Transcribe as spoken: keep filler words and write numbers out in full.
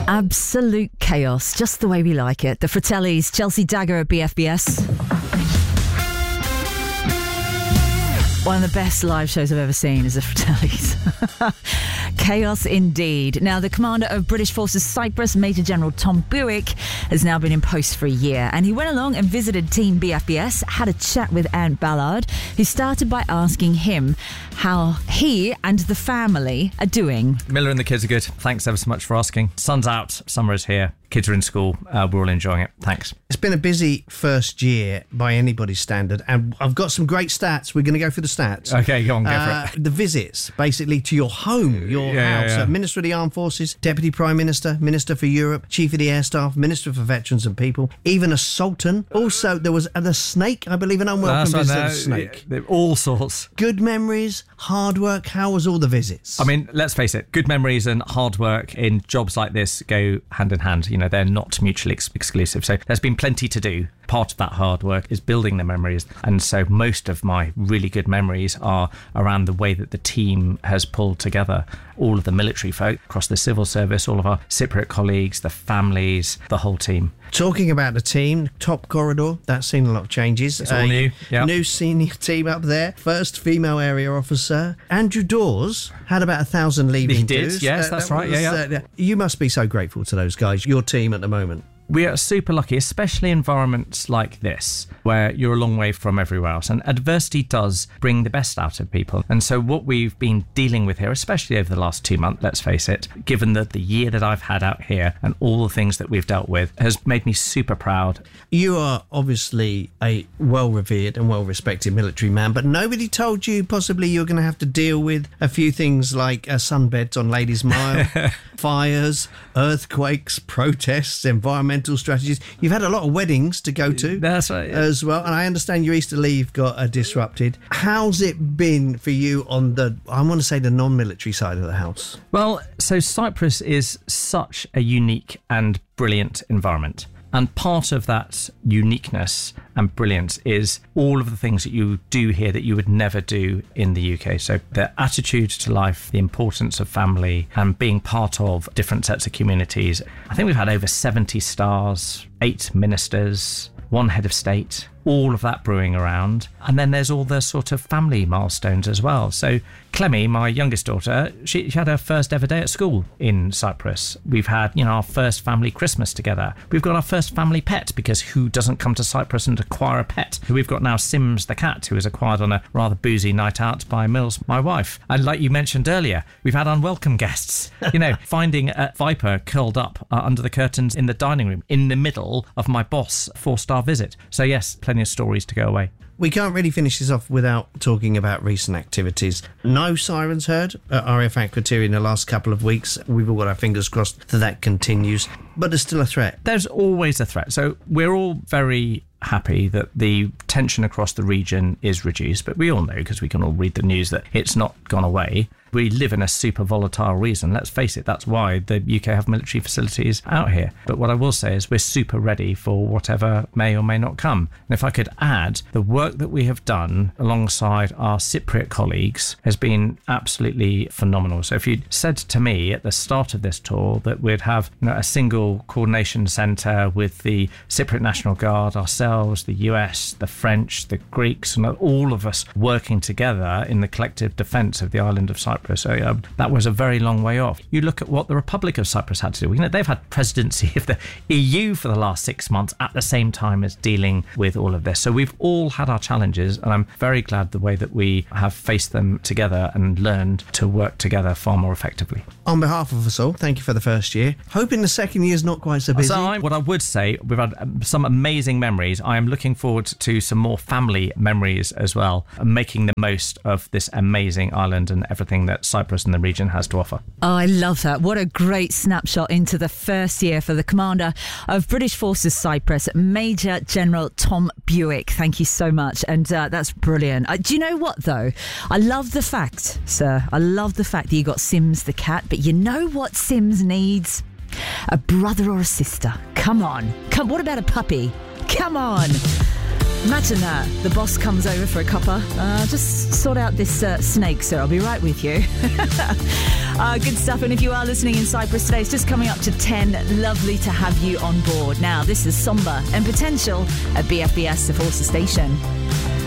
Absolute chaos, just the way we like it. The Fratellis, Chelsea Dagger at B F B S. One of the best live shows I've ever seen is the Fratellis. Chaos indeed. Now, the commander of British Forces Cyprus, Major General Tom Buick, has now been in post for a year. And he went along and visited Team B F B S, had a chat with Ant Ballard, who started by asking him how he and the family are doing. Miller and the kids are good. Thanks ever so much for asking. Sun's out, summer is here. Kids are in school. Uh, we're all enjoying it. Thanks. It's been a busy first year by anybody's standard, and I've got some great stats. We're going to go through the stats. Okay, go on, go uh, for it. The visits, basically, to your home, your yeah, house. Yeah, yeah. Uh, Minister of the Armed Forces, Deputy Prime Minister, Minister for Europe, Chief of the Air Staff, Minister for Veterans and People, even a Sultan. Also, there was uh, the snake, I believe, an unwelcome That's visit right, of the snake. Yeah, all sorts. Good memories, hard work. How was all the visits? I mean, let's face it, good memories and hard work in jobs like this go hand in hand. You know, they're not mutually ex- exclusive. So there's been plenty to do. Part of that hard work is building the memories. And so most of my really good memories are around the way that the team has pulled together all of the military folk across the civil service, all of our Cypriot colleagues, the families, the whole team. Talking about the team, top corridor, that's seen a lot of changes. It's all new. Yep. New senior team up there. First female area officer. Andrew Dawes had about a thousand leaving He did, dues. yes, that's that right, was, yeah, yeah. Uh, you must be so grateful to those guys, your team at the moment. We are super lucky, especially environments like this, where you're a long way from everywhere else. And adversity does bring the best out of people. And so what we've been dealing with here, especially over the last two months, let's face it, given that the year that I've had out here and all the things that we've dealt with, has made me super proud. You are obviously a well-revered and well-respected military man, but nobody told you possibly you're going to have to deal with a few things like uh, sunbeds on Ladies' Mile, fires, earthquakes, protests, environmental strategies. You've had a lot of weddings to go to. That's right, yeah. As well, and I understand your Easter leave got uh, disrupted. How's it been for you on the, I want to say, the non-military side of the house? Well, so Cyprus is such a unique and brilliant environment. And part of that uniqueness and brilliance is all of the things that you do here that you would never do in the U K. So the attitude to life, the importance of family, and being part of different sets of communities. I think we've had over seventy stars, eight ministers, one head of state, all of that brewing around. And then there's all the sort of family milestones as well. So Clemmy, my youngest daughter, she, she had her first ever day at school in Cyprus. We've had, you know, our first family Christmas together. We've got our first family pet, because who doesn't come to Cyprus and acquire a pet? We've got now Sims the cat, who was acquired on a rather boozy night out by Mills, my wife. And like you mentioned earlier, we've had unwelcome guests. You know, finding a viper curled up uh, under the curtains in the dining room in the middle of my boss' four-star visit. So yes, plenty of stories to go away. We can't really finish this off without talking about recent activities. No sirens heard at R A F Aquateria in the last couple of weeks. We've all got our fingers crossed that that continues. But there's still a threat. There's always a threat. So we're all very happy that the tension across the region is reduced. But we all know, because we can all read the news, that it's not gone away. We live in a super volatile region. Let's face it, that's why the U K have military facilities out here. But what I will say is we're super ready for whatever may or may not come. And if I could add, the work that we have done alongside our Cypriot colleagues has been absolutely phenomenal. So if you said to me at the start of this tour that we'd have, you know, a single coordination centre with the Cypriot National Guard, ourselves, the U S, the French, the Greeks, and all of us working together in the collective defence of the island of Cyprus, So um, that was a very long way off. You look at what the Republic of Cyprus had to do. You know, they've had presidency of the E U for the last six months at the same time as dealing with all of this. So we've all had our challenges, and I'm very glad the way that we have faced them together and learned to work together far more effectively. On behalf of us all, thank you for the first year. Hoping the second year is not quite so busy. So I'm, what I would say, we've had um, some amazing memories. I am looking forward to some more family memories as well, and making the most of this amazing island and everything that Cyprus and the region has to offer. Oh, I love that. What a great snapshot into the first year for the commander of British Forces Cyprus, Major General Tom Buick. Thank you so much. And uh, that's brilliant. Uh, do you know what, though? I love the fact, sir, I love the fact that you got Sims the cat, but you know what Sims needs? A brother or a sister. Come on. Come. What about a puppy? Come on. Imagine that. The boss comes over for a cuppa. Uh, just sort out this uh, snake, sir. I'll be right with you. uh, good stuff. And if you are listening in Cyprus today, it's just coming up to ten. Lovely to have you on board. Now, this is Somber and Potential at B F B S, the Forces Station.